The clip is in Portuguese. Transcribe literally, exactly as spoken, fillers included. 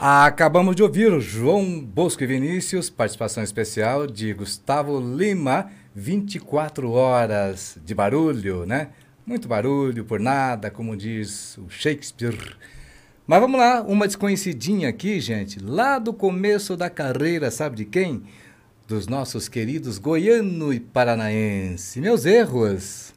Acabamos de ouvir o João Bosco e Vinícius, participação especial de Gustavo Lima, vinte e quatro horas de barulho, né? Muito barulho por nada, como diz o Shakespeare. Mas vamos lá, uma desconhecidinha aqui, gente, lá do começo da carreira, sabe de quem? Dos nossos queridos goiano e paranaense. Meus erros.